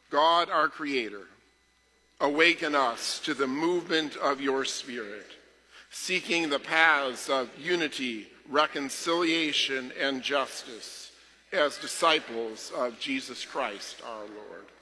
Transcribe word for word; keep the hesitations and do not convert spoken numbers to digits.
God, our Creator, awaken us to the movement of your Spirit, seeking the paths of unity, reconciliation, and justice as disciples of Jesus Christ our Lord.